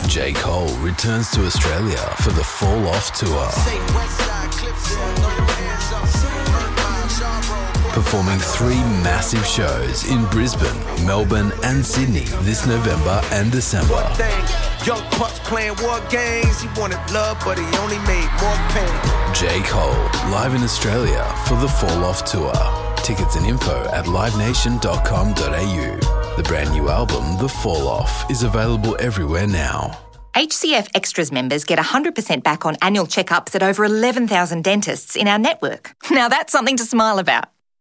J. Cole returns to Australia for the Fall Off Tour. Performing 3 massive shows in Brisbane, Melbourne and Sydney this November and December. Young Pups playing war games. He wanted love, but he only made more pain. J. Cole, live in Australia for the Fall Off Tour. Tickets and info at livenation.com.au. The brand new album, The Fall Off, is available everywhere now. HCF Extras members get 100% back on annual checkups at over 11,000 dentists in our network. Now that's something to smile about.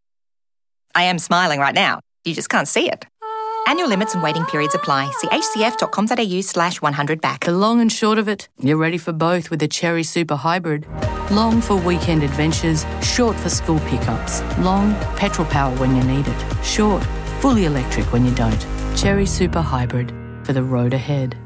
I am smiling right now. You just can't see it. Annual limits and waiting periods apply. See hcf.com.au/100back. The long and short of it, you're ready for both with the Cherry Super Hybrid. Long for weekend adventures, short for school pickups. Long, petrol power when you need it. Short, fully electric when you don't. Cherry Super Hybrid for the road ahead.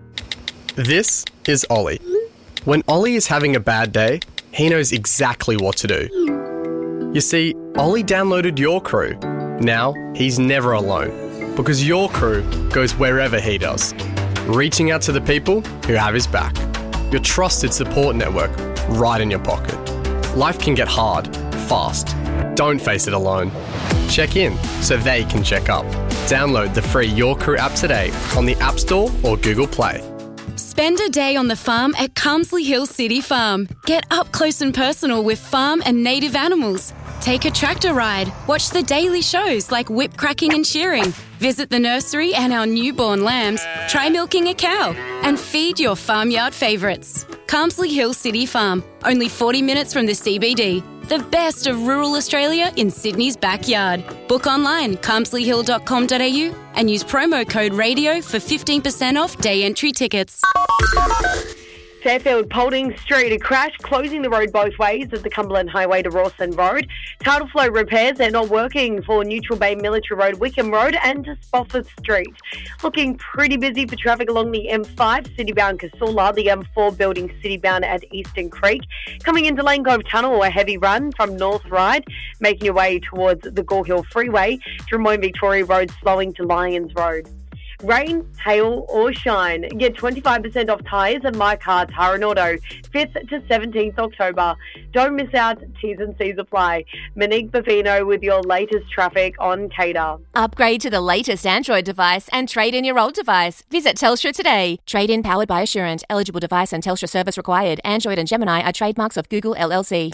This is Ollie. When Ollie is having a bad day, he knows exactly what to do. You see, Ollie downloaded Your Crew. Now, he's never alone, because Your Crew goes wherever he does, reaching out to the people who have his back. Your trusted support network right in your pocket. Life can get hard, fast. Don't face it alone. Check in so they can check up. Download the free Your Crew app today on the App Store or Google Play. Spend a day on the farm at Carmsley Hill City Farm. Get up close and personal with farm and native animals. Take a tractor ride. Watch the daily shows like whip cracking and shearing. Visit the nursery and our newborn lambs. Try milking a cow. And feed your farmyard favourites. Carmsley Hill City Farm. Only 40 minutes from the CBD. The best of rural Australia in Sydney's backyard. Book online, carmsleyhill.com.au and use promo code RADIO for 15% off day entry tickets. Fairfield Paulding Street, a crash closing the road both ways at the Cumberland Highway to Rawson Road. Tidal flow repairs are not working for Neutral Bay Military Road, Wickham Road and to Spofford Street. Looking pretty busy for traffic along the M5, citybound Casula, the M4 building citybound at Eastern Creek. Coming into Lane Cove Tunnel, a heavy run from North Ryde, making your way towards the Gore Hill Freeway. Drummoyne Victoria Road slowing to Lyons Road. Rain, hail or shine. Get 25% off tyres at My Car Tyre and Auto, 5th to 17th October. Don't miss out, T's and C's apply. Monique Bavino with your latest traffic on Cater. Upgrade to the latest Android device and trade in your old device. Visit Telstra today. Trade-in powered by Assurant. Eligible device and Telstra service required. Android and Gemini are trademarks of Google LLC.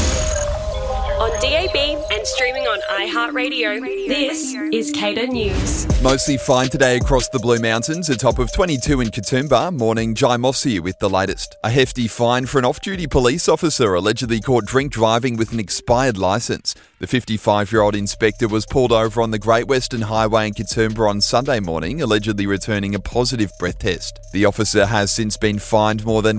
On DAB and streaming on iHeartRadio, this is Cater News. Mostly fine today across the Blue Mountains, a top of 22 in Katoomba. Morning, Jai Moss here with the latest. A hefty fine for an off-duty police officer allegedly caught drink driving with an expired licence. The 55-year-old inspector was pulled over on the Great Western Highway in Katoomba on Sunday morning, allegedly returning a positive breath test. The officer has since been fined more than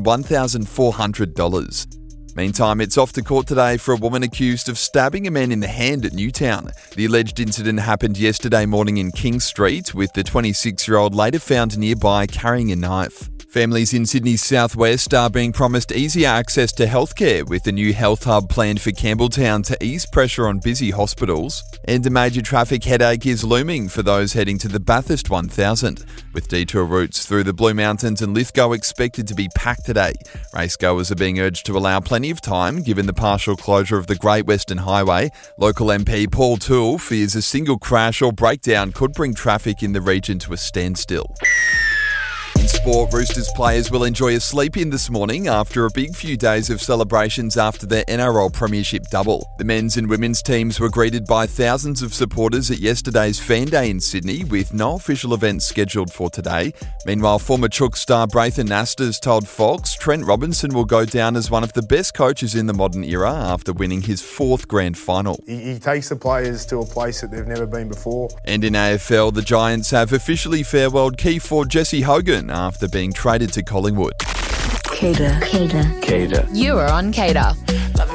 $1,400. Meantime, it's off to court today for a woman accused of stabbing a man in the hand at Newtown. The alleged incident happened yesterday morning in King Street, with the 26-year-old later found nearby carrying a knife. Families in Sydney's southwest are being promised easier access to healthcare, with a new health hub planned for Campbelltown to ease pressure on busy hospitals. And a major traffic headache is looming for those heading to the Bathurst 1000, with detour routes through the Blue Mountains and Lithgow expected to be packed today. Racegoers are being urged to allow plenty of time, given the partial closure of the Great Western Highway. Local MP Paul Toole fears a single crash or breakdown could bring traffic in the region to a standstill. In sport, Roosters players will enjoy a sleep-in this morning after a big few days of celebrations after their NRL Premiership double. The men's and women's teams were greeted by thousands of supporters at yesterday's Fan Day in Sydney, with no official events scheduled for today. Meanwhile, former Chook star Braithen Astor's told Fox Trent Robinson will go down as one of the best coaches in the modern era after winning his 4th grand final. He takes the players to a place that they've never been before. And in AFL, the Giants have officially farewelled key forward Jesse Hogan after being traded to Collingwood. Cater. You are on Cater.